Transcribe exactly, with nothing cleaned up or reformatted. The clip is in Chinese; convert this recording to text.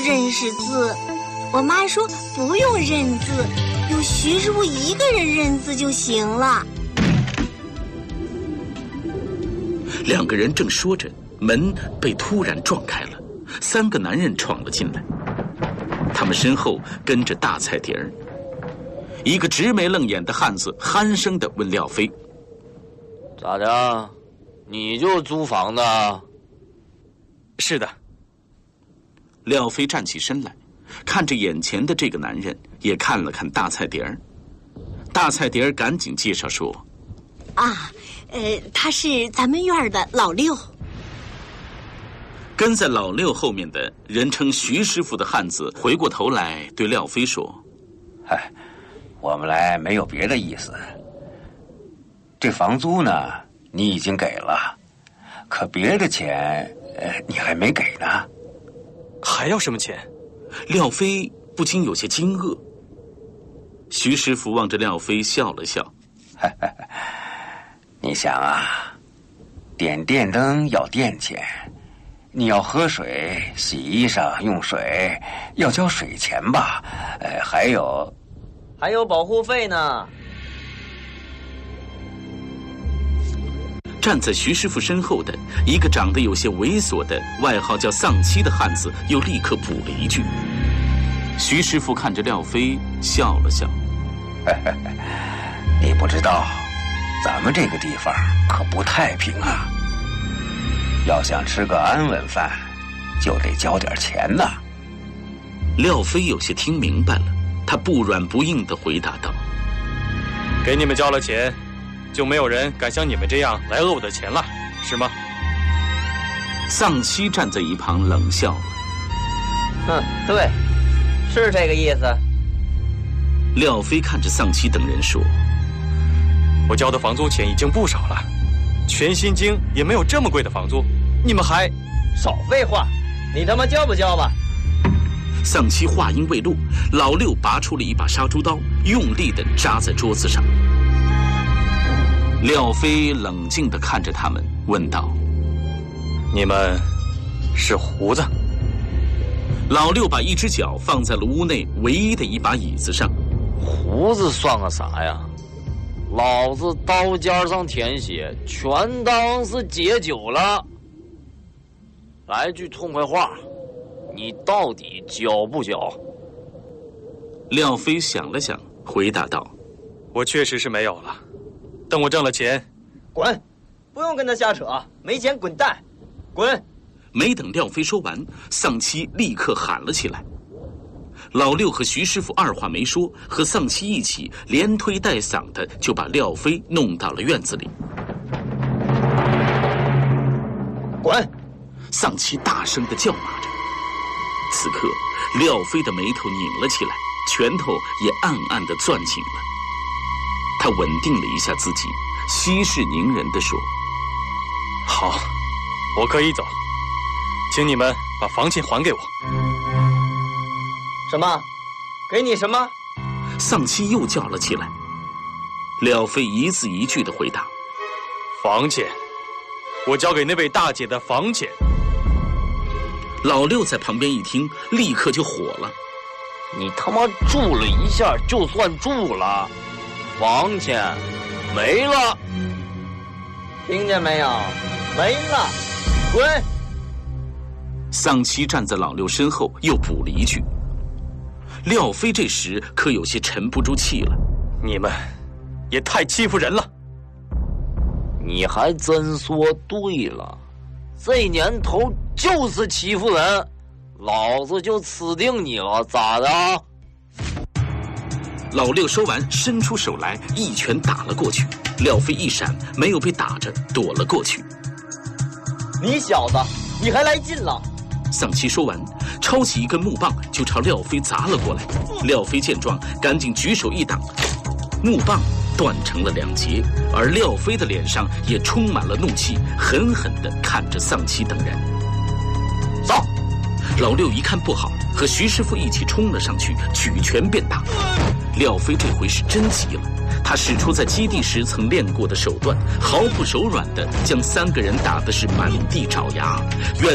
认识字。我妈说不用认字，有徐师傅一个人认字就行了。 两个人正说着，门被突然撞开了，三个男人闯了进来。他们身后跟着大菜碟儿。一个直眉愣眼的汉子鼾声地问廖飞：“ 咋的？你就租房的？”“ 是的。” 廖飞站起身来，看着眼前的这个男人，也看了看大菜碟儿。大菜碟儿赶紧介绍说：“ 啊，呃，他是咱们院的老六。” 跟在老六后面的人称徐师傅的汉子回过头来对廖飞说：“ 嗨，我们来没有别的意思。这房租呢，你已经给了，可别的钱，呃，你还没给呢。”“ 还要什么钱？” 廖飞不禁有些惊愕。徐师傅望着廖飞笑了笑：“ 你想啊，点电灯要电钱，你要喝水、洗衣裳用水，要交水钱吧？呃，还有， 还有保护费呢。” 站在徐师傅身后的一个长得有些猥琐的外号叫丧妻的汉子又立刻补了一句。徐师傅看着廖飞笑了笑：“ 你不知道，咱们这个地方可不太平啊。要想吃个安稳饭，就得交点钱呐。” 廖飞有些听明白了，他不软不硬地回答道：“ 给你们交了钱，就没有人敢像你们这样来讹我的钱了，是吗？” 丧妻站在一旁冷笑了：“ 嗯，对，是这个意思。” 廖飞看着丧妻等人说：“ 我交的房租钱已经不少了，全新京也没有这么贵的房租，你们还…… 少废话，你他妈交不交吧？” 丧妻话音未落，老六拔出了一把杀猪刀，用力地扎在桌子上。廖飞冷静地看着他们，问道：“ 你们是胡子？” 老六把一只脚放在了屋内唯一的一把椅子上。 “胡子算个啥呀？老子刀尖上舔血，全当是解酒了。来句痛快话，你到底交不交？” 廖飞想了想，回答道：“ 我确实是没有了，等我挣了钱。”“ 滚！不用跟他瞎扯，没钱滚蛋，滚！” 没等廖飞说完，丧妻立刻喊了起来。老六和徐师傅二话没说，和丧妻一起连推带搡的就把廖飞弄到了院子里。 “滚！” 丧妻大声地叫骂着。此刻，廖飞的眉头拧了起来，拳头也暗暗地攥紧了。他稳定了一下自己，息事宁人地说：“ 好，我可以走，请你们把房钱还给我。”“ 什么？给你什么？” 丧妻又叫了起来。廖飞一字一句地回答：“ 房钱，我交给那位大姐的房钱。” 老六在旁边一听，立刻就火了：“ 你他妈住了一下就算住了，房钱没了，听见没有？没了，滚！” 丧妻站在老六身后，又补了一句。廖飞这时可有些沉不住气了：“ 你们也太欺负人了！”“ 你还真说对了，这年头就是欺负人，老子就吃定你了，咋的？” 老六说完，伸出手来，一拳打了过去。廖飞一闪，没有被打着，躲了过去。 “你小子，你还来劲了！” 丧妻说完，抄起一根木棒就朝廖飞砸了过来。廖飞见状，赶紧举手一挡，木棒断成了两截，而廖飞的脸上也充满了怒气，狠狠地看着丧妻等人。“走！”老六一看不好，和徐师傅一起冲了上去，举拳便打。廖飞这回是真急了，他使出在基地时曾练过的手段，毫不手软地将三个人打的是满地找牙。